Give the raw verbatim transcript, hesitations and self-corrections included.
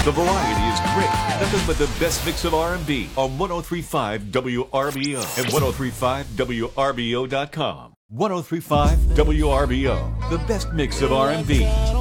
The variety is great. Nothing but the best mix of R and B on ten thirty-five W R B O and ten thirty-five W R B O dot com. ten thirty-five W R B O, the best mix of R and B.